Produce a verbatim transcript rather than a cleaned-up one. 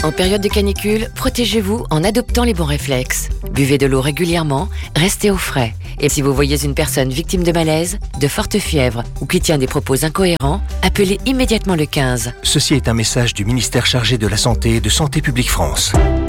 En période de canicule, protégez-vous en adoptant les bons réflexes. Buvez de l'eau régulièrement, restez au frais. Et si vous voyez une personne victime de malaise, de forte fièvre ou qui tient des propos incohérents, appelez immédiatement le quinze. Ceci est un message du ministère chargé de la Santé et de Santé publique France.